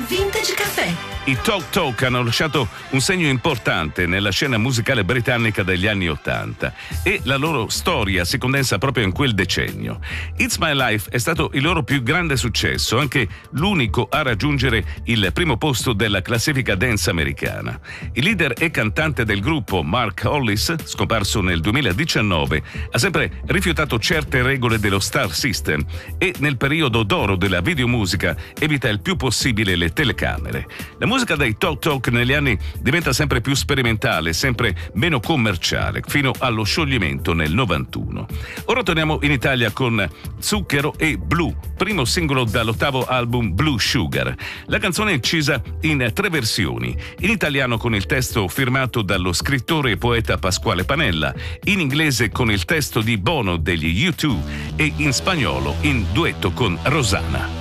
Vintage Caffè. I Talk Talk hanno lasciato un segno importante nella scena musicale britannica degli anni '80 e la loro storia si condensa proprio in quel decennio. It's My Life è stato il loro più grande successo, anche l'unico a raggiungere il primo posto della classifica dance americana. Il leader e cantante del gruppo, Mark Hollis, scomparso nel 2019, ha sempre rifiutato certe regole dello Star System e nel periodo d'oro della videomusica evita il più possibile le telecamere. La musica dei Talk Talk negli anni diventa sempre più sperimentale, sempre meno commerciale, fino allo scioglimento nel 91. Ora torniamo in Italia con Zucchero e Blu, primo singolo dall'8º album Blue Sugar. La canzone è incisa in 3 versioni, in italiano con il testo firmato dallo scrittore e poeta Pasquale Panella, in inglese con il testo di Bono degli U2 e in spagnolo in duetto con Rosana.